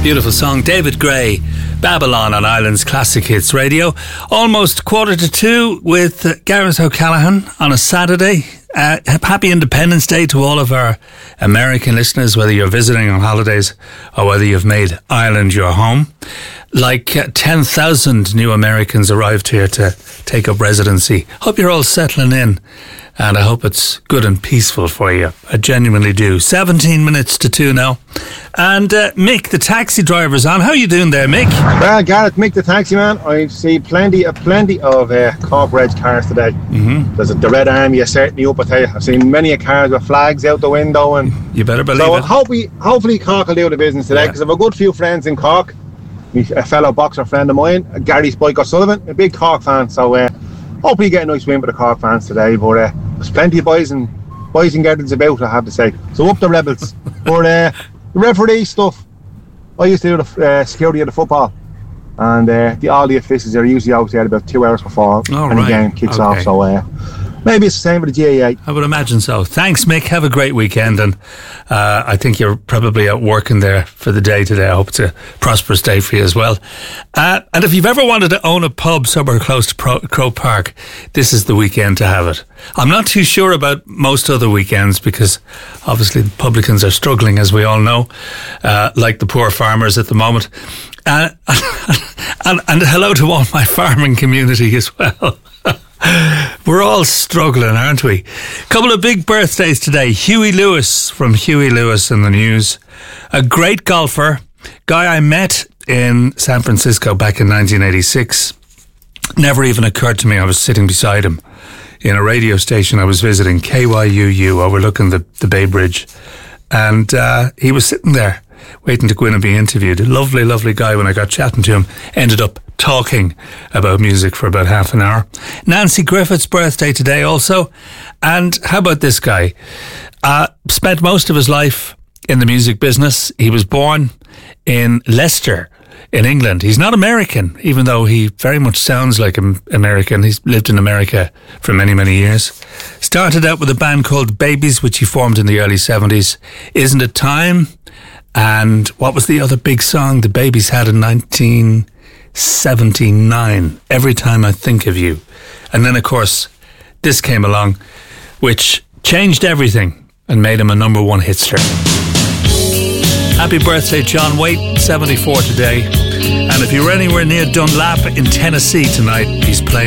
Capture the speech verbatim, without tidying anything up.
Beautiful song, David Gray, Babylon on Ireland's Classic Hits Radio. Almost quarter to two with uh, Gareth O'Callaghan on a Saturday. Uh, happy Independence Day to all of our American listeners, whether you're visiting on holidays or whether you've made Ireland your home. Like uh, ten thousand new Americans arrived here to take up residency. Hope you're all settling in, and I hope it's good and peaceful for you. I genuinely do. seventeen minutes to two now. And uh, Mick, the taxi driver's on. How are you doing there, Mick? Well, Gareth, Mick, the taxi man. I see plenty, uh, plenty of uh, Cork Reg cars today. Mm-hmm. There's a, the Red Army is certainly up, I tell you. I've seen many a cars with flags out the window. And you better believe so it. So hopefully, hopefully Cork will do the business today, because yeah. I've a good few friends in Cork. A fellow boxer friend of mine, Gary Spike O'Sullivan, a big Cork fan. So uh, hopefully you get a nice win for the Cork fans today. But uh, there's plenty of boys and boys and girls about, I have to say. So up the Rebels. But uh, the referee stuff, I used to do the uh, security of the football, and uh, the all the officials are usually out there about two hours before oh, any right. game kicks okay. off. So uh, maybe it's the same with the G A A. I would imagine so. Thanks, Mick. Have a great weekend, and uh, I think you're probably out working there for the day today. I hope it's a prosperous day for you as well. Uh, and if you've ever wanted to own a pub somewhere close to Pro- Croke Park, this is the weekend to have it. I'm not too sure about most other weekends, because obviously the publicans are struggling, as we all know, uh, like the poor farmers at the moment. Uh, and, and hello to all my farming community as well. We're all struggling, aren't we? Couple of big birthdays today. Huey Lewis from Huey Lewis in the News. A great golfer. Guy I met in San Francisco back in nineteen eighty-six. Never even occurred to me I was sitting beside him in a radio station I was visiting, K Y U U, overlooking the, the Bay Bridge. And uh, he was sitting there waiting to go in and be interviewed. A lovely, lovely guy. When I got chatting to him, ended up talking about music for about half an hour. Nancy Griffith's birthday today also. And how about this guy? Uh, spent most of his life in the music business. He was born in Leicester in England. He's not American, even though he very much sounds like an American. He's lived in America for many, many years. Started out with a band called Babies, which he formed in the early seventies. Isn't It Time? And what was the other big song the Babies had in nineteen seventy-nine? Every Time I Think of You. And then, of course, this came along, which changed everything and made him a number one hitster. Happy birthday, John Waite, seventy-four today. And if you're anywhere near Dunlap in Tennessee tonight, he's playing